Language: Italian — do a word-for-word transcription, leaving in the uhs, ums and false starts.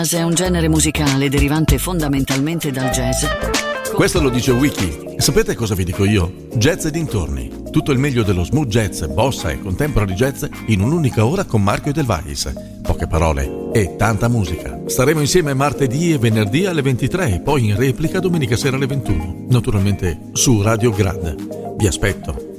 È un genere musicale derivante fondamentalmente dal jazz. Questo lo dice Wiki. E sapete cosa vi dico io? Jazz e dintorni. Tutto il meglio dello smooth jazz, bossa e contemporary jazz in un'unica ora con Marco Edelweiss. Poche parole e tanta musica. Staremo insieme martedì e venerdì alle ventitré e poi in replica domenica sera alle ventuno. Naturalmente su Radio Grad. Vi aspetto.